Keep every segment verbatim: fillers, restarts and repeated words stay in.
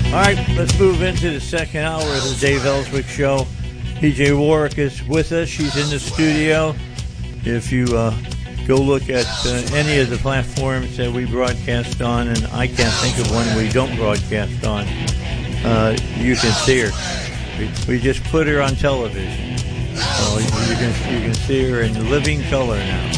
All right, let's move into the second hour of the Dave Ellswick Show. B J Warwick is with us. She's in the studio. If you uh, go look at uh, any of the platforms that we broadcast on, and I can't think of one we don't broadcast on, uh, you can see her. We, we just put her on television. So you can you can see her in living color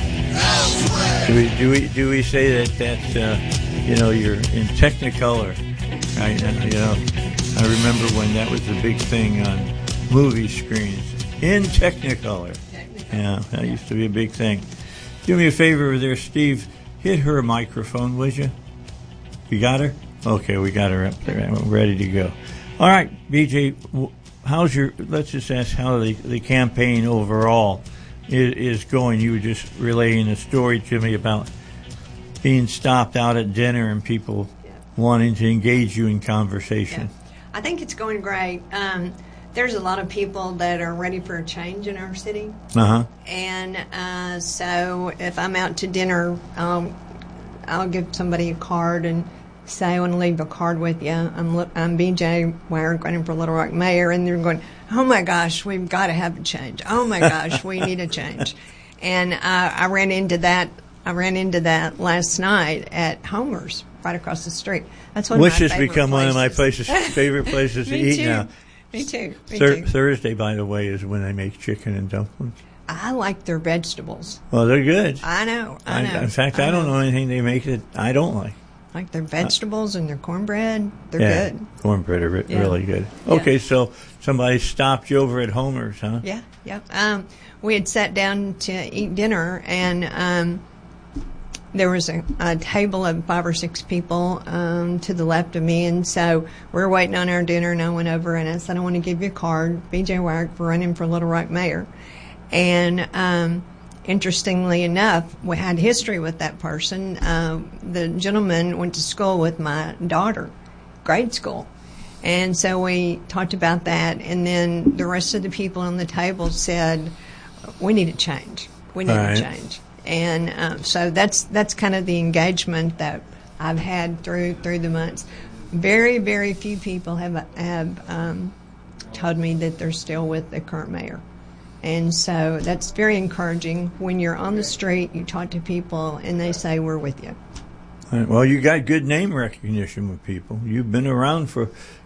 now. Do we do we do we say that that's uh, you know you're in Technicolor? Right, and, you know, I remember when that was the big thing on movie screens in Technicolor. Yeah, that used to be a big thing. Do me a favor there, Steve. Hit her microphone, would you? You got her? Okay, we got her up there. We're ready to go. All right, B J, how's your? Let's just ask how the, the campaign overall is, is going. You were just relaying a story to me about being stopped out at dinner and people wanting to engage you in conversation. Yeah. I think it's going great. Um, there's a lot of people that are ready for a change in our city. Uh-huh. And uh, so if I'm out to dinner, um, I'll give somebody a card and say, I want to leave a card with you. I'm, I'm B J Warwick, running for Little Rock Mayor. And they're going, oh, my gosh, we've got to have a change. Oh, my gosh, we need a change. And uh, I ran into that. I ran into that last night at Homer's, right across the street. That's one Which of my has become places. one of my places, favorite places to eat too. now. Me too. Me Thur- too. Thursday, by the way, is when they make chicken and dumplings. I like their vegetables. Well, they're good. I know. I know. I, in fact, I, I don't know. know anything they make that I don't like. Like their vegetables and their cornbread. They're yeah, good. Cornbread are re- Yeah. really good. Yeah. Okay, so somebody stopped you over at Homer's, huh? Yeah, yeah. Um, we had sat down to eat dinner, and um, there was a, a table of five or six people um, to the left of me, and so we were waiting on our dinner, and I went over and I said, I want to give you a card, B J Warwick, for running for Little Rock Mayor. And um, interestingly enough, we had history with that person. Uh, the gentleman went to school with my daughter, grade school. And so we talked about that, and then the rest of the people on the table said, we need a change. We need Right. a change. And um, so that's that's kind of the engagement that I've had through through the months. Very, very few people have have um, told me that they're still with the current mayor. And so that's very encouraging. When you're on the street, you talk to people, and they say, we're with you. All right, well, you got good name recognition with people. You've been around for